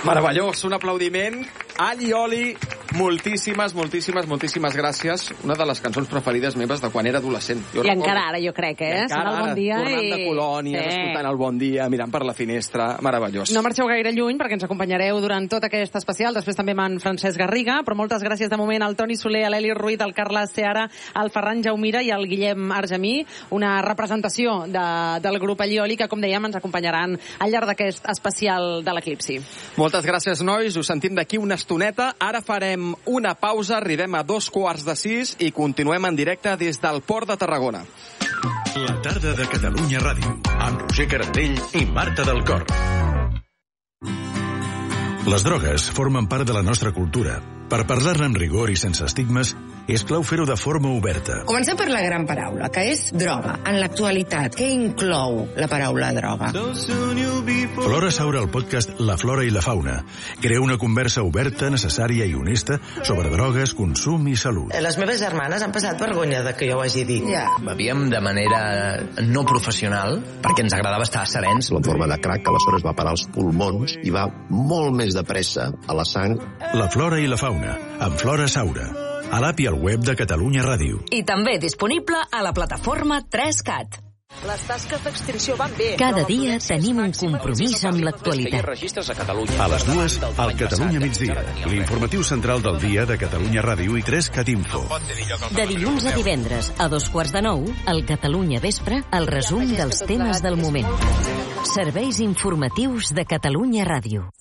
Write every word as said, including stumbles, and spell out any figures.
Meravellós, un aplaudiment. All i oli, moltíssimes, moltíssimes, moltíssimes gràcies. Una de les cançons preferides meves de quan era adolescent. Jo I recordo... encara ara, jo crec, eh? Encara el bon dia tornant i... de colònies, sí. escoltant el Bon Dia, mirant per la finestra, meravellós. No marxeu gaire lluny perquè ens acompanyareu durant tot aquest especial, després també amb en Francesc Garriga, però moltes gràcies de moment al Toni Soler, a l'Eli Ruiz, al Carles Seara, al Ferran Jaumira i al Guillem Argemí, una representació de, del grup Allioli que, com dèiem, ens acompanyaran al llarg d'aquest especial de l'Eclipsi. Moltes gràcies, nois. Us sentim d'aquí una estoneta. Ara farem una pausa, arribem a dos quarts de sis i continuem en directe des del Port de Tarragona. La tarda de Catalunya Ràdio, amb Roger Carandell i Marta del Cor. Les drogues formen part de la nostra cultura. Per parlar-ne en rigor i sense estigmes, és clau fer-ho de forma oberta. Comencem per la gran paraula, que és droga. En l'actualitat, què inclou la paraula droga? Flora Saura, el podcast La Flora i la Fauna, crea una conversa oberta, necessària i honesta sobre drogues, consum i salut. Les meves germanes han passat vergonya de que jo ho hagi dit. Ja. Bevíem de manera no professional perquè ens agradava estar serens. La forma de crack que aleshores va parar als pulmons i va molt més de pressa a la sang. La Flora i la Fauna, amb Flora Saura, a l'app i al web de Catalunya Ràdio. I també disponible a la plataforma tres cat. Les tasques d'extinció van bé. Cada dia tenim un compromís amb l'actualitat. A les dues, al Catalunya Migdia, l'informatiu central del dia de Catalunya Ràdio i tres cat Info. De dilluns a divendres, a dos quarts de nou, al Catalunya Vespre, el resum dels temes del moment. Serveis informatius de Catalunya Ràdio.